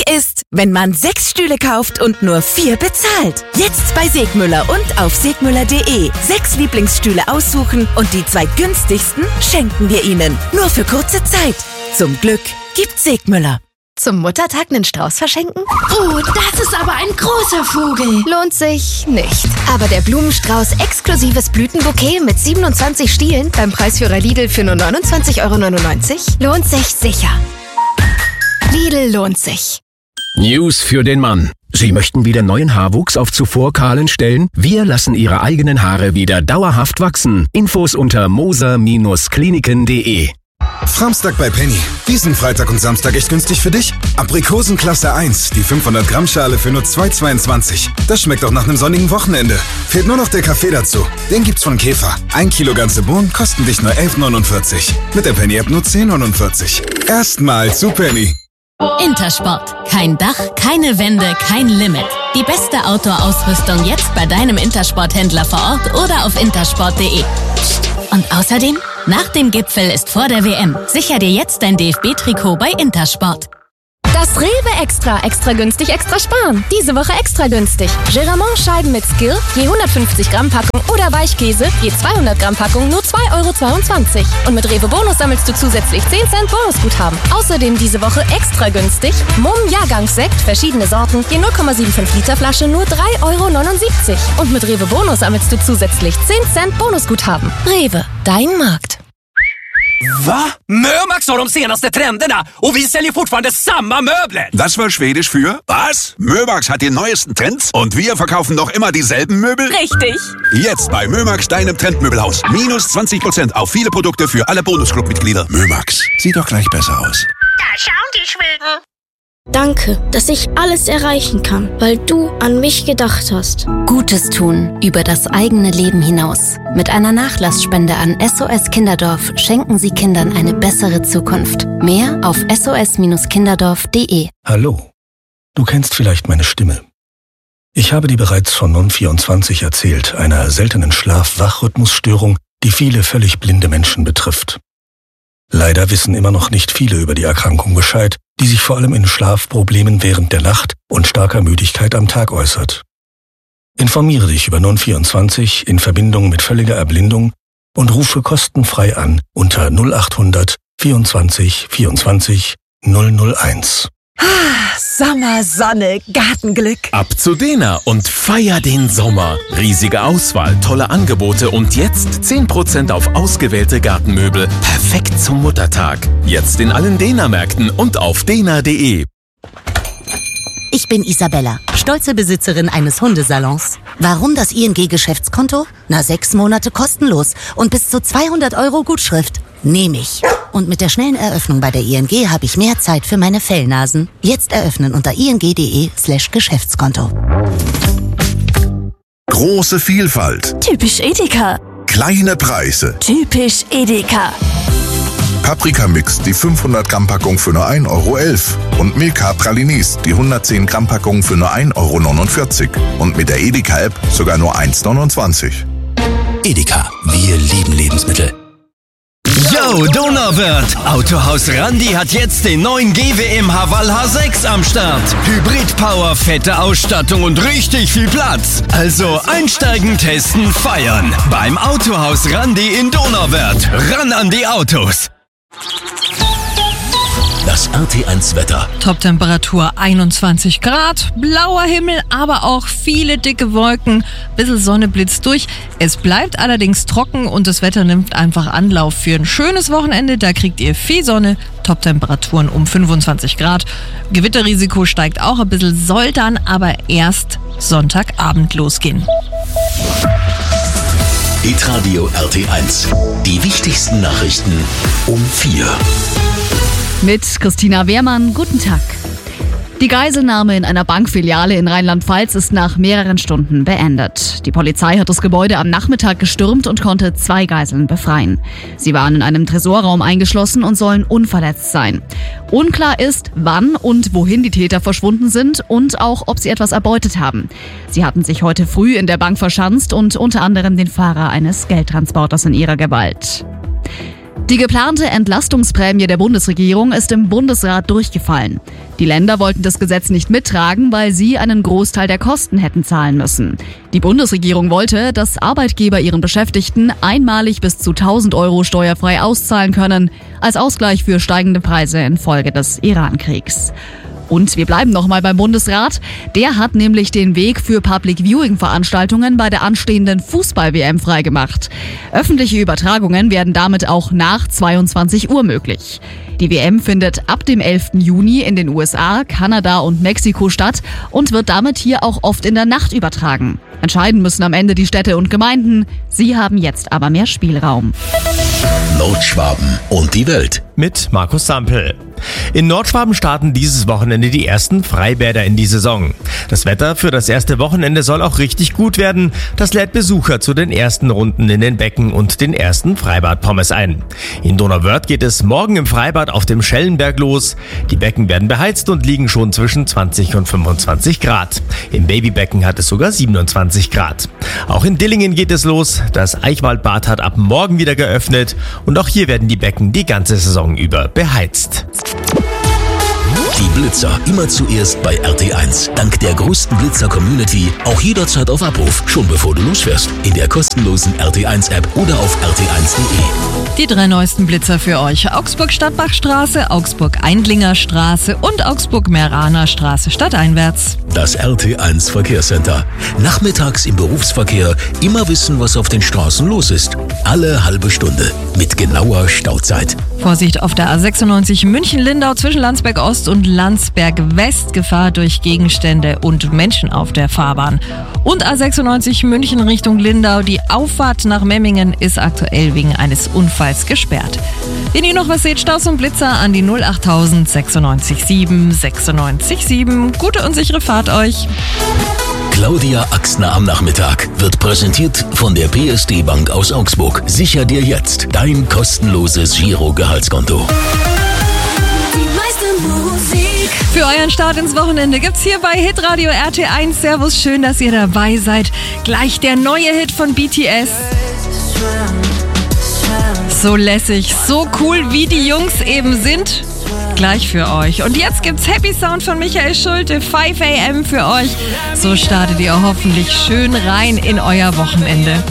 ist, wenn man 6 Stühle kauft und nur 4 bezahlt. Jetzt bei Segmüller und auf segmüller.de. 6 Lieblingsstühle aussuchen und die 2 günstigsten schenken wir Ihnen. Nur für kurze Zeit. Zum Glück gibt's Segmüller. Zum Muttertag einen Strauß verschenken? Oh, das ist aber ein großer Vogel. Lohnt sich nicht. Aber der Blumenstrauß exklusives Blütenbouquet mit 27 Stielen beim Preisführer Lidl für nur 29,99 € lohnt sich sicher. Lidl lohnt sich. News für den Mann. Sie möchten wieder neuen Haarwuchs auf zuvor kahlen Stellen? Wir lassen Ihre eigenen Haare wieder dauerhaft wachsen. Infos unter moser-kliniken.de. Samstag bei Penny. Diesen Freitag und Samstag echt günstig für dich? Aprikosen Klasse 1, die 500 Gramm Schale für nur 2,22. Das schmeckt auch nach einem sonnigen Wochenende. Fehlt nur noch der Kaffee dazu. Den gibt's von Käfer. 1 Kilo ganze Bohnen kosten dich nur 11,49. Mit der Penny-App nur 10,49. Erstmal zu Penny. Intersport. Kein Dach, keine Wände, kein Limit. Die beste Outdoor-Ausrüstung jetzt bei deinem Intersport-Händler vor Ort oder auf intersport.de. Und außerdem, nach dem Gipfel ist vor der WM. Sicher dir jetzt dein DFB-Trikot bei Intersport. Das Rewe Extra günstig, extra sparen. Diese Woche extra günstig. Geramont-Scheiben mit Skill, je 150 Gramm Packung oder Weichkäse, je 200 Gramm Packung, nur 2,22 €. Und mit Rewe Bonus sammelst du zusätzlich 10 Cent Bonusguthaben. Außerdem diese Woche extra günstig. Mumm Jahrgangssekt, verschiedene Sorten, je 0,75 Liter Flasche, nur 3,79 €. Und mit Rewe Bonus sammelst du zusätzlich 10 Cent Bonusguthaben. Rewe, dein Markt. Va? Mömax har de senaste trenderna och vi säljer fortfarande samma möbler. Das war Schwedisch für was? Mömax hat die neuesten Trends und wir verkaufen noch immer dieselben Möbel? Richtig. Jetzt bei Mömax, deinem Trendmöbelhaus. Minus 20% auf viele Produkte für alle Bonusclub-Mitglieder. Mömax, sieht doch gleich besser aus. Da schauen die Schweden. Danke, dass ich alles erreichen kann, weil du an mich gedacht hast. Gutes tun über das eigene Leben hinaus. Mit einer Nachlassspende an SOS Kinderdorf schenken Sie Kindern eine bessere Zukunft. Mehr auf sos-kinderdorf.de. Hallo, du kennst vielleicht meine Stimme. Ich habe dir bereits von Non24 erzählt, einer seltenen Schlaf-Wach-Rhythmusstörung, die viele völlig blinde Menschen betrifft. Leider wissen immer noch nicht viele über die Erkrankung Bescheid, die sich vor allem in Schlafproblemen während der Nacht und starker Müdigkeit am Tag äußert. Informiere dich über Non24 in Verbindung mit völliger Erblindung und rufe kostenfrei an unter 0800 24 24 001. Sommer, Sonne, Gartenglück. Ab zu Dena und feier den Sommer. Riesige Auswahl, tolle Angebote und jetzt 10% auf ausgewählte Gartenmöbel. Perfekt zum Muttertag. Jetzt in allen Dena-Märkten und auf dena.de. Ich bin Isabella, stolze Besitzerin eines Hundesalons. Warum das ING-Geschäftskonto? 6 Monate kostenlos und bis zu 200 € Gutschrift. Nehme ich. Und mit der schnellen Eröffnung bei der ING habe ich mehr Zeit für meine Fellnasen. Jetzt eröffnen unter ing.de/Geschäftskonto. Große Vielfalt. Typisch Edeka. Kleine Preise. Typisch Edeka. Paprika-Mix, die 500 Gramm Packung für nur 1,11 € und Milka Pralinis, die 110 Gramm Packung für nur 1,49 € und mit der Edeka-App sogar nur 1,29 €. Edeka, wir lieben Lebensmittel. Yo, Donauwörth! Autohaus Randi hat jetzt den neuen GWM Haval H6 am Start. Hybrid-Power, fette Ausstattung und richtig viel Platz. Also einsteigen, testen, feiern. Beim Autohaus Randi in Donauwörth. Ran an die Autos! Das RT1-Wetter. Top-Temperatur 21 Grad, blauer Himmel, aber auch viele dicke Wolken, bisschen Sonne blitzt durch. Es bleibt allerdings trocken und das Wetter nimmt einfach Anlauf für ein schönes Wochenende. Da kriegt ihr viel Sonne, Top-Temperaturen um 25 Grad. Gewitterrisiko steigt auch ein bisschen, soll dann aber erst Sonntagabend losgehen. Hitradio RT1. Die wichtigsten Nachrichten um 4. Mit Christina Wehrmann, guten Tag. Die Geiselnahme in einer Bankfiliale in Rheinland-Pfalz ist nach mehreren Stunden beendet. Die Polizei hat das Gebäude am Nachmittag gestürmt und konnte 2 Geiseln befreien. Sie waren in einem Tresorraum eingeschlossen und sollen unverletzt sein. Unklar ist, wann und wohin die Täter verschwunden sind und auch, ob sie etwas erbeutet haben. Sie hatten sich heute früh in der Bank verschanzt und unter anderem den Fahrer eines Geldtransporters in ihrer Gewalt. Die geplante Entlastungsprämie der Bundesregierung ist im Bundesrat durchgefallen. Die Länder wollten das Gesetz nicht mittragen, weil sie einen Großteil der Kosten hätten zahlen müssen. Die Bundesregierung wollte, dass Arbeitgeber ihren Beschäftigten einmalig bis zu 1.000 Euro steuerfrei auszahlen können, als Ausgleich für steigende Preise infolge des Iran-Kriegs. Und wir bleiben nochmal beim Bundesrat. Der hat nämlich den Weg für Public-Viewing-Veranstaltungen bei der anstehenden Fußball-WM freigemacht. Öffentliche Übertragungen werden damit auch nach 22 Uhr möglich. Die WM findet ab dem 11. Juni in den USA, Kanada und Mexiko statt und wird damit hier auch oft in der Nacht übertragen. Entscheiden müssen am Ende die Städte und Gemeinden. Sie haben jetzt aber mehr Spielraum. Nordschwaben und die Welt. Mit Markus Sampel. In Nordschwaben starten dieses Wochenende die ersten Freibäder in die Saison. Das Wetter für das erste Wochenende soll auch richtig gut werden. Das lädt Besucher zu den ersten Runden in den Becken und den ersten Freibad-Pommes ein. In Donauwörth geht es morgen im Freibad auf dem Schellenberg los. Die Becken werden beheizt und liegen schon zwischen 20 und 25 Grad. Im Babybecken hat es sogar 27 Grad. Auch in Dillingen geht es los. Das Eichwaldbad hat ab morgen wieder geöffnet und auch hier werden die Becken die ganze Saison über beheizt. Die Blitzer immer zuerst bei RT1. Dank der größten Blitzer-Community auch jederzeit auf Abruf, schon bevor du losfährst. In der kostenlosen RT1-App oder auf rt1.de. Die 3 neuesten Blitzer für euch. Augsburg-Stadtbachstraße, Augsburg-Eindlinger Straße und Augsburg-Meraner Straße stadteinwärts. Das RT1 Verkehrscenter. Nachmittags im Berufsverkehr immer wissen, was auf den Straßen los ist. Alle halbe Stunde mit genauer Stauzeit. Vorsicht auf der A96 München-Lindau zwischen Landsberg-Ost und Landsberg-West. Gefahr durch Gegenstände und Menschen auf der Fahrbahn. Und A96 München Richtung Lindau. Die Auffahrt nach Memmingen ist aktuell wegen eines Unfalls gesperrt. Wenn ihr noch was seht, Staus und Blitzer an die 08000 96 7 96 7. Gute und sichere Fahrt euch. Claudia Axner am Nachmittag wird präsentiert von der PSD Bank aus Augsburg. Sicher dir jetzt dein kostenloses Giro-Gehaltskonto. Für euren Start ins Wochenende gibt's hier bei Hitradio RT1. Servus, schön, dass ihr dabei seid. Gleich der neue Hit von BTS. So lässig, so cool, wie die Jungs eben sind. Gleich für euch. Und jetzt gibt's Happy Sound von Michael Schulte, 5 AM für euch. So startet ihr hoffentlich schön rein in euer Wochenende.